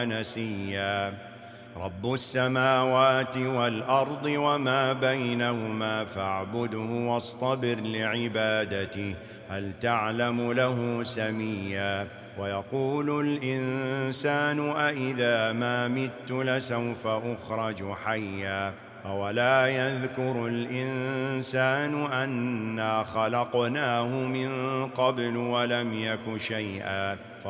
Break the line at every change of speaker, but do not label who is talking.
نسيا رب السماوات والأرض وما بينهما فاعبده واصطبر لعبادته هل تعلم له سميا ويقول الإنسان أإذا ما مت لسوف أخرج حيا أولا يذكر الإنسان أنا خلقناه من قبل ولم يك شيئا